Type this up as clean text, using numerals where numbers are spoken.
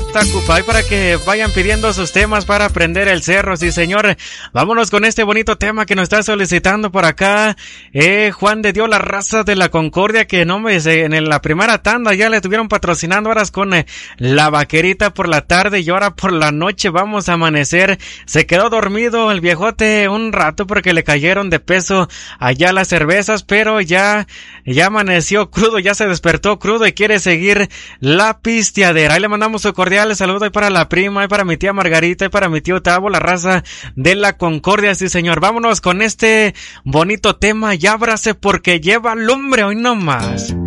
Tacupay para que vayan pidiendo sus temas para aprender el cerro. Sí, señor. Vámonos con este bonito tema que nos está solicitando por acá. Juan de Dios, la raza de la Concordia, que no me en la primera tanda ya le estuvieron patrocinando horas con la vaquerita por la tarde y ahora por la noche vamos a amanecer. Se quedó dormido el viejote un rato porque le cayeron de peso allá las cervezas, pero ya amaneció crudo, ya se despertó crudo y quiere seguir la pisteadera. Ahí le mandamos su cordial saludo y para la prima, y para mi tía Margarita, y para mi tío Tavo, la raza de la Concordia. Sí, señor. Vámonos con este bonito tema. Y ábrase porque lleva lumbre hoy nomás.